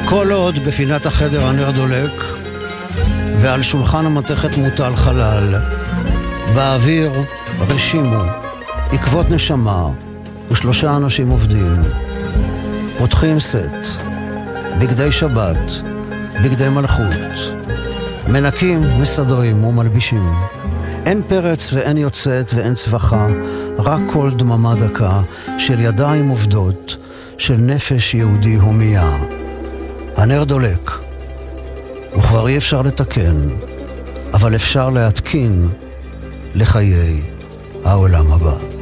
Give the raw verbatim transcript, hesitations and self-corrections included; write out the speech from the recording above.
כל עוד בפינת החדר הנר דולק, ועל שולחן המתכת מוטל חלל, באוויר רשימו, עקבות נשמה, ושלושה אנשים עובדים. פותחים סט, בגדי שבת, בגדי מלכות, מנקים, מסדרים ומלבישים. אין פרץ ואין יוצאת ואין צווחה, רק כל דממה דקה של ידיים עובדות, של נפש יהודי הומייה. הנר דולק, וכבר אי אפשר לתקן, אבל אפשר להתקין לחיי העולם הבא.